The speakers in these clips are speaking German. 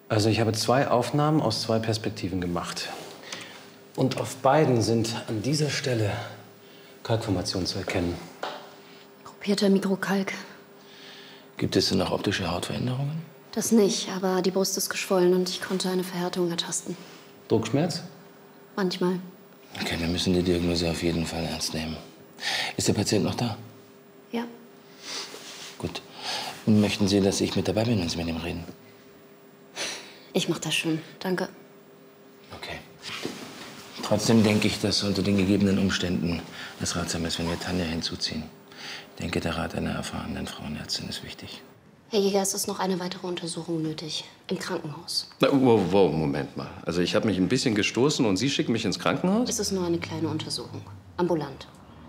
Also ich habe 2 Aufnahmen aus 2 Perspektiven gemacht. Und auf beiden sind an dieser Stelle Kalkformationen zu erkennen. Gruppierter Mikrokalk. Gibt es denn noch optische Hautveränderungen? Das nicht, aber die Brust ist geschwollen und ich konnte eine Verhärtung ertasten. Druckschmerz? Manchmal. Okay, wir müssen die Diagnose auf jeden Fall ernst nehmen. Ist der Patient noch da? Ja. Gut. Und möchten Sie, dass ich mit dabei bin, wenn Sie mit ihm reden? Ich mach das schon. Danke. Okay. Trotzdem denke ich, dass unter den gegebenen Umständen es ratsam ist, wenn wir Tanja hinzuziehen. Ich denke, der Rat einer erfahrenen Frauenärztin ist wichtig. Herr Jäger, es ist noch eine weitere Untersuchung nötig. Im Krankenhaus. Na, wow, Moment mal. Also ich habe mich ein bisschen gestoßen und Sie schicken mich ins Krankenhaus? Es ist nur eine kleine Untersuchung. Ambulant.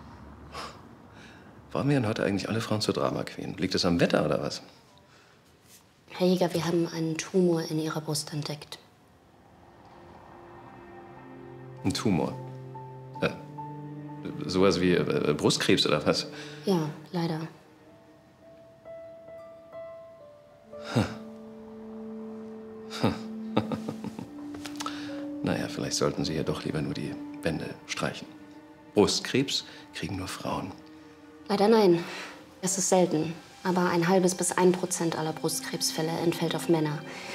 Warum werden heute eigentlich alle Frauen zur Drama Queen? Liegt es am Wetter oder was? Herr Jäger, wir haben einen Tumor in Ihrer Brust entdeckt. Ein Tumor? Sowas wie Brustkrebs oder was? Ja, leider. Naja, vielleicht sollten Sie ja doch lieber nur die Wände streichen. Brustkrebs kriegen nur Frauen. Leider nein. Es ist selten. Aber 0,5 bis 1% aller Brustkrebsfälle entfällt auf Männer.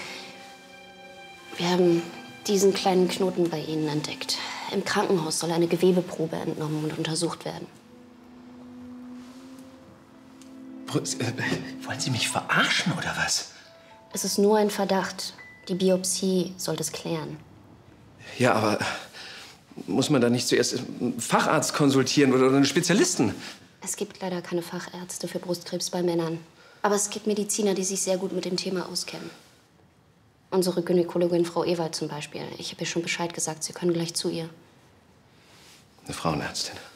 Wir haben diesen kleinen Knoten bei Ihnen entdeckt. Im Krankenhaus soll eine Gewebeprobe entnommen und untersucht werden. Wollen Sie mich verarschen, oder was? Es ist nur ein Verdacht. Die Biopsie soll das klären. Ja, aber muss man da nicht zuerst einen Facharzt konsultieren oder einen Spezialisten? Es gibt leider keine Fachärzte für Brustkrebs bei Männern. Aber es gibt Mediziner, die sich sehr gut mit dem Thema auskennen. Unsere Gynäkologin Frau Ewald zum Beispiel. Ich habe ihr schon Bescheid gesagt, Sie können gleich zu ihr. Eine Frauenärztin.